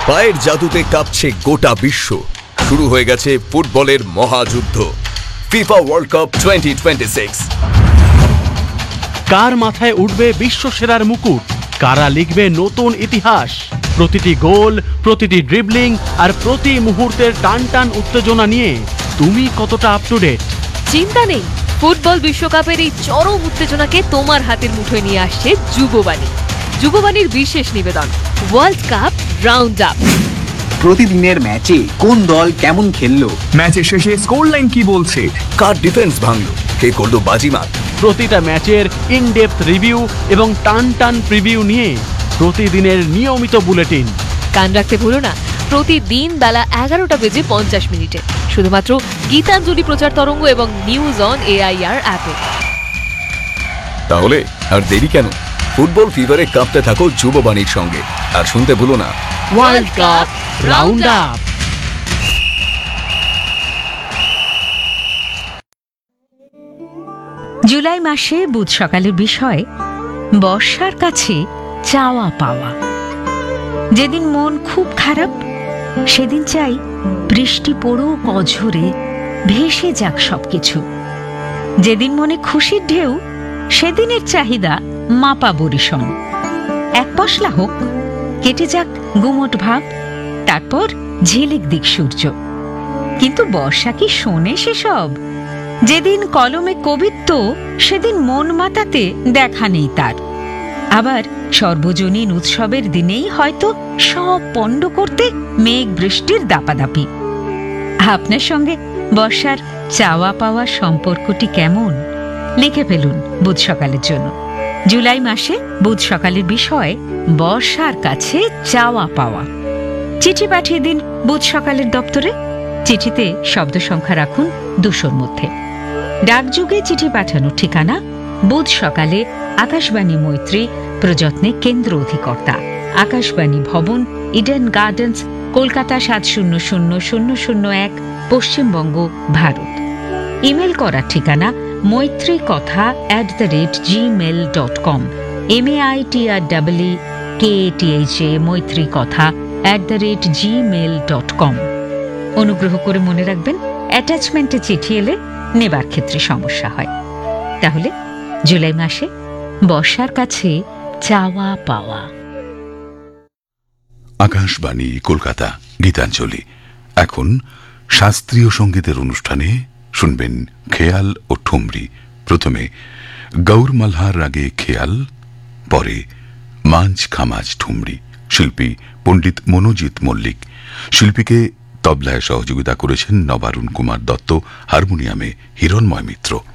পায়ের জাদুতে কাঁপছে গোটা বিশ্ব। শুরু হয়ে গেছে ফুটবলের মহাযুদ্ধ, ফিফা ওয়ার্ল্ড কাপ 2026। কার মাথায় উঠবে বিশ্ব সেরার মুকুট, কারা লিখবে নতুন ইতিহাস। প্রতিটি গোল, প্রতিটি ড্রিবলিং আর প্রতি মুহূর্তের টান টান উত্তেজনা নিয়ে তুমি কতটা আপ টু ডেট? চিন্তা নেই, ফুটবল বিশ্বকাপের এই চরম উত্তেজনাকে তোমার হাতের মুঠোয় নিয়ে আসছে যুববাণী। যুববাণীর বিশেষ নিবেদন, ওয়ার্ল্ড কাপ রাউন্ড আপ। প্রতিদিনের ম্যাচে কোন দল কেমন খেললো, ম্যাচের শেষে স্কোর লাইন কি বলছে, কার ডিফেন্স ভাঙলো, কে করলো বাজিমাত। প্রতিটা ম্যাচের ইনডেপথ রিভিউ এবং টান টান প্রিভিউ নিয়ে প্রতিদিনের নিয়মিত বুলেটিন। কান রাখতে ভুলো না, প্রতিদিন বেলা 11:50 শুধুমাত্র গীতাঞ্জলি প্রচার তরঙ্গ এবং নিউজ অন AIR অ্যাপে। তাহলে আর দেরি কেন? ফুটবল ফিভারে কাঁপতে থাকো যুববাণীর সঙ্গে, আর শুনতে ভুলো না world cup round up. July মাসে বুধ সকালের বিষয় বর্ষার কাছে চাওয়া পাওয়া। যেদিন মন খুব খারাপ সেদিন চাই বৃষ্টি পড়ুক অঝরে, ভেসে যাক সবকিছু। যেদিন মনে খুশির ঢেউ সেদিনের চাহিদা মাপা বরিশন। এক পশলা হোক, কেটে যাক গুমট ভাব, তারপর ঝিলিক দিক সূর্য। কিন্তু বর্ষা কি শোনে সেসব? যেদিন কলমে কবিত্ব সেদিন মন মাতাতে দেখা নেই তার। আবার সর্বজনীন উৎসবের দিনেই হয়তো সব পণ্ড করতে মেঘ বৃষ্টির দাপাদাপি। আপনার সঙ্গে বর্ষার চাওয়া পাওয়ার সম্পর্কটি কেমন? লিখে ফেলুন বুধ সকালের জন্য। জুলাই মাসে বুধ সকালের বিষয় বর্ষার কাছে চাওয়া পাওয়া। চিঠি পাঠিয়ে দিন বুধ সকালের দপ্তরে। চিঠিতে শব্দ সংখ্যা রাখুন 200-র মধ্যে। ডাকযোগে চিঠি পাঠানোর ঠিকানা বুধ সকালে, আকাশবাণী মৈত্রী, প্রযত্নে কেন্দ্র অধিকর্তা, আকাশবাণী ভবন, Eden gardens, Kolkata 700001, Paschimbanga, Bharat. Email করার ঠিকানা maitrikotha@gmail.com, MAITREEKATHA maitrikotha@gmail.com। অনুগ্রহ করে মনে রাখবেন, অ্যাটাচমেন্টে চিঠি এলে নেবার ক্ষেত্রে সমস্যা হয়। তাহলে জুলাই মাসে বর্ষার কাছে চাওয়া পাওয়া। আকাশবাণী কলকাতা, গীতাঞ্জলি। এখন শাস্ত্রীয় সঙ্গীতের অনুষ্ঠানে শুনবেন খেয়াল ও ঠুমরি। প্রথমে গৌর মালহার রাগে খেয়াল, পরে মাঞ্জ খামাজ ঠুমরি। শিল্পী পণ্ডিত মনোজিৎ মল্লিক। শিল্পীকে তবলায় সহযোগিতা করেছেন নবারুণ কুমার দত্ত, হারমোনিয়ামে হিরণময় মিত্র।